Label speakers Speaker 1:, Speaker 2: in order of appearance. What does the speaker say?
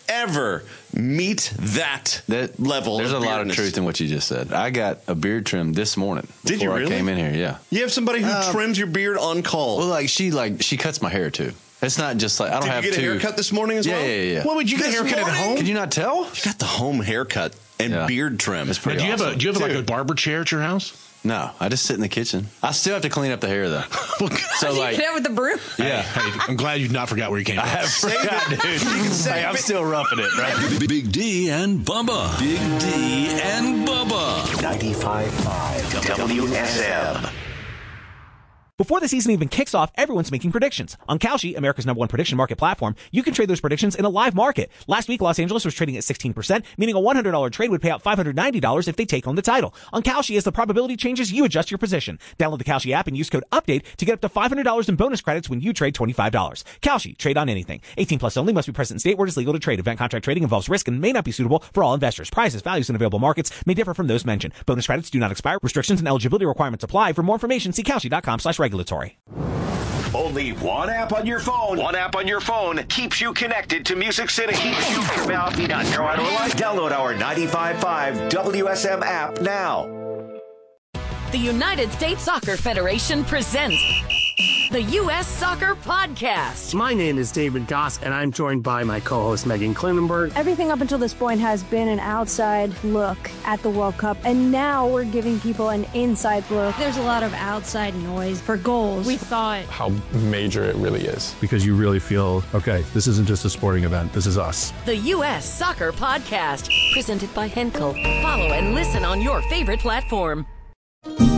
Speaker 1: ever meet that level.
Speaker 2: There's
Speaker 1: of
Speaker 2: a lot of
Speaker 1: beardness.
Speaker 2: truth in what you just said. I got a beard trim this morning.
Speaker 1: Did you really?
Speaker 2: I came in here, yeah.
Speaker 1: You have somebody who trims your beard on call.
Speaker 2: Well, she cuts my hair too. It's not just like I don't have to.
Speaker 1: Did you get a haircut this morning as well?
Speaker 2: Yeah.
Speaker 3: What would you get a haircut at home?
Speaker 2: Can you not tell?
Speaker 1: You got the home haircut and beard trim.
Speaker 2: It's pretty
Speaker 3: Now,
Speaker 2: awesome.
Speaker 3: do you have like a barber chair at your house?
Speaker 2: No, I just sit in the kitchen. I still have to clean up the hair though. So
Speaker 4: You get out with the broom.
Speaker 2: yeah.
Speaker 3: Hey, I'm glad you not forgot where you came from.
Speaker 2: I have forgot, dude. Hey, I'm still roughing it, right?
Speaker 5: Big D and Bubba. Big D and Bubba. 95.5 WSM.
Speaker 6: Before the season even kicks off, everyone's making predictions. On Kalshi, America's #1 prediction market platform, you can trade those predictions in a live market. Last week, Los Angeles was trading at 16%, meaning a $100 trade would pay out $590 if they take home the title. On Kalshi, as the probability changes, you adjust your position. Download the Kalshi app and use code UPDATE to get up to $500 in bonus credits when you trade $25. Kalshi, trade on anything. 18 plus only, must be present in state where it is legal to trade. Event contract trading involves risk and may not be suitable for all investors. Prices, values, and available markets may differ from those mentioned. Bonus credits do not expire. Restrictions and eligibility requirements apply. For more information, see Kalshi.com/regulatory.
Speaker 7: Only one app on your phone. One app on your phone keeps you connected to Music City. Download our 95.5 WSM app now.
Speaker 4: The United States Soccer Federation presents the U.S. Soccer Podcast.
Speaker 8: My name is David Goss, and I'm joined by my co-host Megan Klinenberg.
Speaker 9: Everything up until this point has been an outside look at the World Cup, and now we're giving people an inside look.
Speaker 10: There's a lot of outside noise for goals. We thought
Speaker 11: how major it really is.
Speaker 12: Because you really feel, okay, this isn't just a sporting event, this is us.
Speaker 4: The U.S. Soccer Podcast, presented by Henkel. Follow and listen on your favorite platform.